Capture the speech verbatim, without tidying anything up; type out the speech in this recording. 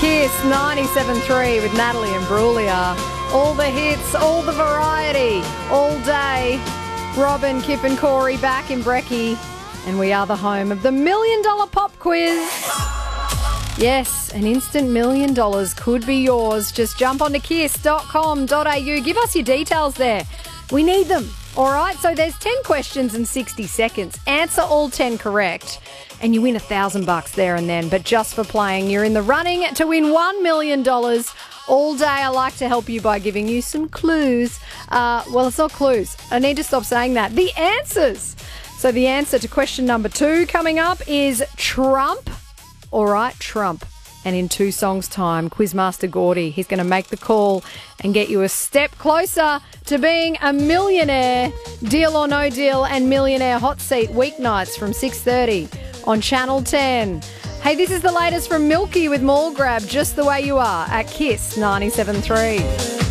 Kiss ninety-seven point three with Natalie and Brulia. All the hits, all the variety, all day. Robin, Kip and Corey back in Brekkie. And we are the home of the Million Dollar Pop Quiz. Yes, an instant million dollars could be yours. Just jump onto kiss dot com dot a u. Give us your details there. We need them. All right, so there's ten questions in sixty seconds. Answer all ten correct, and you win a thousand bucks there and then. But just for playing, you're in the running to win one million dollars. All day, I like to help you by giving you some clues. Uh, well, it's not clues. I need to stop saying that. The answers. So the answer to question number two coming up is Trump. All right, Trump. And in two songs' time, Quizmaster Gordy, he's going to make the call and get you a step closer to being a millionaire. Deal or No Deal and Millionaire Hot Seat weeknights from six thirty on Channel ten. Hey, this is the latest from Milky with Mall Grab, Just the Way You Are, at Kiss ninety-seven point three.